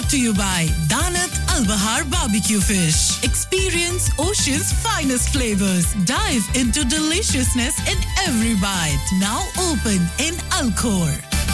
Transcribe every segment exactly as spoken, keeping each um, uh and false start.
to you by Danat Al Bahar Barbecue Fish. Experience Ocean's finest flavors. Dive into deliciousness in every bite. Now open in Alcor.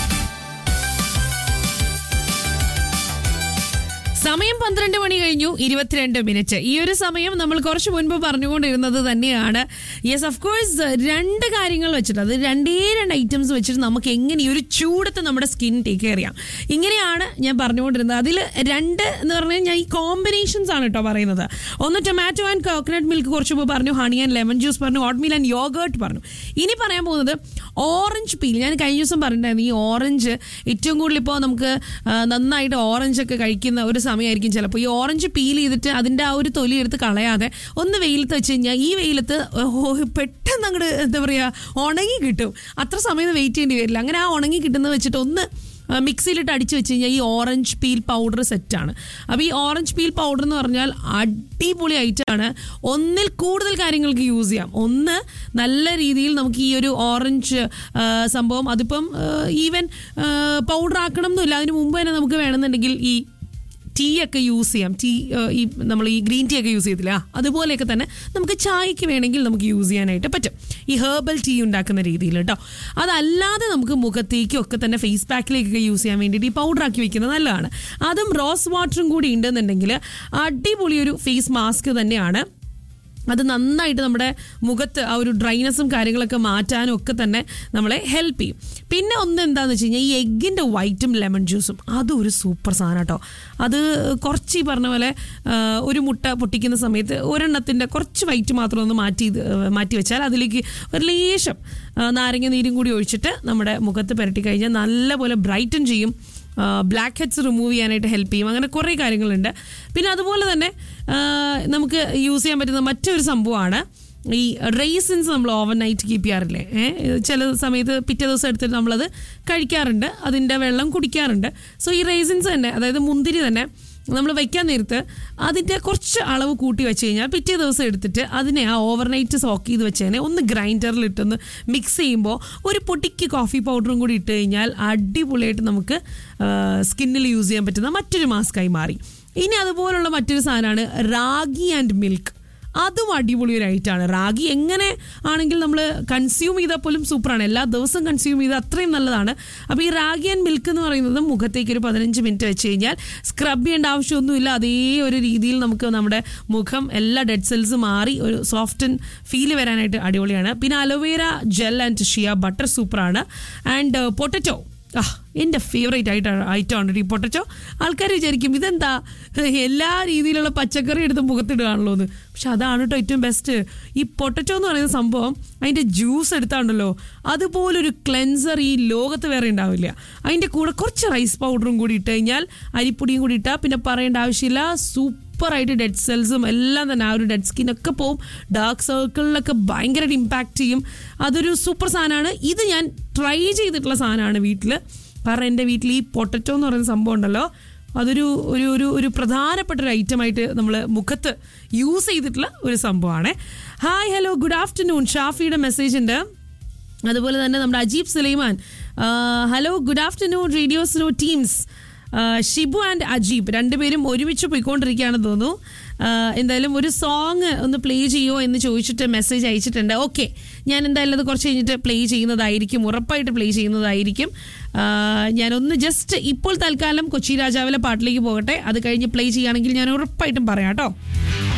സമയം പന്ത്രണ്ട് മണി കഴിഞ്ഞു ഇരുപത്തിരണ്ട് minute. ഈ ഒരു സമയം നമ്മൾ കുറച്ച് മുൻപ് പറഞ്ഞുകൊണ്ടിരുന്നത് തന്നെയാണ്. യെസ്, ഓഫ് കോഴ്സ് രണ്ട് കാര്യങ്ങൾ വെച്ചിട്ട്, അത് രണ്ടേ രണ്ട് ഐറ്റംസ് വെച്ചിട്ട് നമുക്ക് എങ്ങനെ ഈ ഒരു ചൂടത്ത് നമ്മുടെ സ്കിൻ ടേക്ക് കെയർ ചെയ്യാം, ഇങ്ങനെയാണ് ഞാൻ പറഞ്ഞുകൊണ്ടിരുന്നത്. അതിൽ രണ്ട് എന്ന് പറഞ്ഞു കഴിഞ്ഞാൽ ഈ കോമ്പിനേഷൻസ് ആണ് കേട്ടോ പറയുന്നത്. ഒന്ന് ടൊമാറ്റോ ആൻഡ് കോക്കനട്ട് മിൽക്ക് കുറച്ച് മുമ്പ് പറഞ്ഞു, ഹണി ആൻഡ് ലെമൺ ജ്യൂസ് പറഞ്ഞു, ഓട്ട്മീൽ ആൻഡ് യോഗേർട്ട് പറഞ്ഞു. ഇനി പറയാൻ പോകുന്നത് ഓറഞ്ച് പീൽ. ഞാൻ കഴിഞ്ഞ ദിവസം പറഞ്ഞിട്ടുണ്ടായിരുന്നു ഈ ഓറഞ്ച് ഏറ്റവും കൂടുതൽ ഇപ്പോൾ നമുക്ക് നന്നായിട്ട് ഓറഞ്ച് ഒക്കെ കഴിക്കുന്ന ഒരു സമയമായിരിക്കും ചിലപ്പോൾ. ഈ ഓറഞ്ച് പീൽ ചെയ്തിട്ട് അതിൻ്റെ ആ ഒരു തൊലി എടുത്ത് കളയാതെ ഒന്ന് വെയിലത്ത് വെച്ച് കഴിഞ്ഞാൽ ഈ വെയിലത്ത് പെട്ടെന്ന് അങ്ങോട്ട് എന്താ പറയുക ഉണങ്ങി കിട്ടും. അത്ര സമയം വെയിറ്റ് ചെയ്യേണ്ടി വരില്ല. അങ്ങനെ ആ ഉണങ്ങി കിട്ടുന്നത് വെച്ചിട്ട് ഒന്ന് മിക്സിയിലിട്ട് അടിച്ച് വെച്ച് കഴിഞ്ഞാൽ ഈ ഓറഞ്ച് പീൽ പൗഡർ സെറ്റാണ്. അപ്പോൾ ഈ ഓറഞ്ച് പീൽ പൗഡർ എന്ന് പറഞ്ഞാൽ അടിപൊളി ഐറ്റമാണ്. ഒന്നിൽ കൂടുതൽ കാര്യങ്ങൾക്ക് യൂസ് ചെയ്യാം. ഒന്ന്, നല്ല രീതിയിൽ നമുക്ക് ഈ ഒരു ഓറഞ്ച് സംഭവം അതിപ്പം ഈവൻ പൗഡർ ആക്കണം എന്നില്ല, അതിന് മുമ്പ് തന്നെ നമുക്ക് വേണമെന്നുണ്ടെങ്കിൽ ഈ ടീ ഒക്കെ യൂസ് ചെയ്യാം. ടീ ഈ നമ്മൾ ഈ ഗ്രീൻ ടീ ഒക്കെ യൂസ് ചെയ്തില്ല, അതുപോലെയൊക്കെ തന്നെ നമുക്ക് ചായക്ക് വേണമെങ്കിൽ നമുക്ക് യൂസ് ചെയ്യാനായിട്ട് പറ്റും, ഈ ഹെർബൽ ടീ ഉണ്ടാക്കുന്ന രീതിയിൽ കേട്ടോ. അതല്ലാതെ നമുക്ക് മുഖത്തേക്കും ഒക്കെ തന്നെ ഫേസ് പാക്കിലേക്കൊക്കെ യൂസ് ചെയ്യാൻ വേണ്ടിയിട്ട് ഈ പൗഡർ ആക്കി വെക്കുന്നത് നല്ലതാണ്. അതും റോസ് വാട്ടറും കൂടി ഉണ്ടെന്നുണ്ടെങ്കിൽ അടിപൊളി ഒരു ഫേസ് മാസ്ക് തന്നെയാണ്. അത് നന്നായിട്ട് നമ്മുടെ മുഖത്ത് ആ ഒരു ഡ്രൈനെസ്സും കാര്യങ്ങളൊക്കെ മാറ്റാനും ഒക്കെ തന്നെ നമ്മളെ ഹെൽപ്പ് ചെയ്യും. പിന്നെ ഒന്ന് എന്താണെന്ന് വെച്ച് കഴിഞ്ഞാൽ ഈ എഗ്ഗിൻ്റെ വൈറ്റും ലെമൺ ജ്യൂസും, അതും ഒരു സൂപ്പർ സാധനം കേട്ടോ. അത് കുറച്ച് ഈ പറഞ്ഞ പോലെ ഒരു മുട്ട പൊട്ടിക്കുന്ന സമയത്ത് ഒരെണ്ണത്തിൻ്റെ കുറച്ച് വൈറ്റ് മാത്രം ഒന്ന് മാറ്റി മാറ്റി വെച്ചാൽ അതിലേക്ക് ഒരു ലേശം നാരങ്ങ നീരും കൂടി ഒഴിച്ചിട്ട് നമ്മുടെ മുഖത്ത് പുരട്ടി കഴിഞ്ഞാൽ നല്ലപോലെ ബ്രൈറ്റൻ ചെയ്യും, ബ്ലാക്ക് ഹെഡ്സ് റിമൂവ് ചെയ്യാനായിട്ട് ഹെൽപ്പ് ചെയ്യും. അങ്ങനെ കുറേ കാര്യങ്ങളുണ്ട്. പിന്നെ അതുപോലെ തന്നെ നമുക്ക് യൂസ് ചെയ്യാൻ പറ്റുന്ന മറ്റൊരു സംഭവമാണ് ഈ റൈസിൻസ്. നമ്മൾ ഓവർ നൈറ്റ് കീപ്പ് ചെയ്യാറില്ലേ, ഏഹ് ചില സമയത്ത് പിറ്റേ ദിവസം എടുത്തിട്ട് നമ്മളത് കഴിക്കാറുണ്ട്, അതിൻ്റെ വെള്ളം കുടിക്കാറുണ്ട്. സോ ഈ റൈസിൻസ് തന്നെ, അതായത് മുന്തിരി തന്നെ നമ്മൾ വയ്ക്കാൻ നേരത്ത് അതിൻ്റെ കുറച്ച് അളവ് കൂട്ടി വെച്ച് കഴിഞ്ഞാൽ പിറ്റേ ദിവസം എടുത്തിട്ട് അതിനെ ആ ഓവർനൈറ്റ് സോക്ക് ചെയ്ത് വെച്ചതിനെ ഒന്ന് ഗ്രൈൻഡറിലിട്ടൊന്ന് മിക്സ് ചെയ്യുമ്പോൾ ഒരു പൊട്ടിക്ക് കോഫി പൗഡറും കൂടി ഇട്ട് കഴിഞ്ഞാൽ അടിപൊളിയായിട്ട് നമുക്ക് സ്കിന്നിൽ യൂസ് ചെയ്യാൻ പറ്റുന്ന മറ്റൊരു മാസ്കായി മാറി. ഇനി അതുപോലുള്ള മറ്റൊരു സാധനമാണ് റാഗി ആൻഡ് മിൽക്ക്. അതും അടിപൊളി ഒരു ഐറ്റമാണ്. റാഗി എങ്ങനെ ആണെങ്കിൽ നമ്മൾ കൺസ്യൂം ചെയ്താൽ പോലും സൂപ്പറാണ്, എല്ലാ ദിവസവും കൺസ്യൂം ചെയ്താൽ അത്രയും നല്ലതാണ്. അപ്പോൾ ഈ റാഗി ആൻഡ് മിൽക്ക് എന്ന് പറയുന്നത് മുഖത്തേക്ക് ഒരു പതിനഞ്ച് മിനിറ്റ് വെച്ച് കഴിഞ്ഞാൽ സ്ക്രബ് ചെയ്യേണ്ട ആവശ്യമൊന്നുമില്ല. അതേ ഒരു രീതിയിൽ നമുക്ക് നമ്മുടെ മുഖം എല്ലാ ഡെഡ് സെൽസ് മാറി ഒരു സോഫ്റ്റ് ഫീല് വരാനായിട്ട് അടിപൊളിയാണ്. പിന്നെ aloe vera gel and shea butter സൂപ്പറാണ്. ആൻഡ് പൊട്ടറ്റോ, ആ എൻ്റെ ഫേവറേറ്റ് ആയിട്ട് ഐറ്റമാണ് ഈ പൊട്ടറ്റോ. ആൾക്കാർ വിചാരിക്കും ഇതെന്താ എല്ലാ രീതിയിലുള്ള പച്ചക്കറി എടുത്ത് മുഖത്തിടുകയാണല്ലോ എന്ന്, പക്ഷെ അതാണ് കേട്ടോ ഏറ്റവും ബെസ്റ്റ്. ഈ പൊട്ടറ്റോ എന്ന് പറയുന്ന സംഭവം അതിൻ്റെ ജ്യൂസ് എടുത്താണ്ടല്ലോ അതുപോലൊരു ക്ലെൻസർ ഈ ലോകത്ത് വേറെ ഉണ്ടാവില്ല. അതിൻ്റെ കൂടെ കുറച്ച് റൈസ് പൗഡറും കൂടി ഇട്ട് കഴിഞ്ഞാൽ, അരിപ്പൊടിയും കൂടി ഇട്ടാൽ പിന്നെ പറയേണ്ട ആവശ്യമില്ല, സൂപ്പറായിട്ട് ഡെഡ് സെൽസും എല്ലാം തന്നെ ആ ഒരു ഡെഡ് സ്കിന്നൊക്കെ പോവും, ഡാർക്ക് സർക്കിളിലൊക്കെ ഭയങ്കരമായിട്ട് ഇമ്പാക്റ്റ് ചെയ്യും. അതൊരു സൂപ്പർ സാധനമാണ്. ഇത് ഞാൻ ട്രൈ ചെയ്തിട്ടുള്ള സാധനമാണ് വീട്ടിൽ. കാരണം എൻ്റെ വീട്ടിൽ ഈ പൊട്ടറ്റോ എന്ന് പറയുന്ന സംഭവം ഉണ്ടല്ലോ, അതൊരു ഒരു ഒരു ഒരു പ്രധാനപ്പെട്ട ഒരു ഐറ്റമായിട്ട് നമ്മൾ മുഖത്ത് യൂസ് ചെയ്തിട്ടുള്ള ഒരു സംഭവമാണ്. ഹായ് ഹലോ ഗുഡ് ആഫ്റ്റർനൂൺ, ഷാഫിയുടെ മെസ്സേജ് ഉണ്ട്. അതുപോലെ തന്നെ നമ്മുടെ Ajeeb Sulaiman, hello good afternoon radio snow teams. Shibu and Ajeeb രണ്ടുപേരും ഒരുമിച്ച് പോയിക്കൊണ്ടിരിക്കുകയാണെന്ന് തോന്നുന്നു. എന്തായാലും ഒരു സോങ് ഒന്ന് പ്ലേ ചെയ്യുമോ എന്ന് ചോദിച്ചിട്ട് മെസ്സേജ് അയച്ചിട്ടുണ്ട്. ഓക്കെ, ഞാൻ എന്തായാലും അത് കുറച്ച് കഴിഞ്ഞിട്ട് പ്ലേ ചെയ്യുന്നതായിരിക്കും, ഉറപ്പായിട്ട് പ്ലേ ചെയ്യുന്നതായിരിക്കും. ഞാനൊന്ന് ജസ്റ്റ് ഇപ്പോൾ തൽക്കാലം കൊച്ചി രാജാവിലെ പാട്ടിലേക്ക് പോകട്ടെ, അത് കഴിഞ്ഞ് പ്ലേ ചെയ്യുകയാണെങ്കിൽ ഞാൻ ഉറപ്പായിട്ടും പറയാം കേട്ടോ.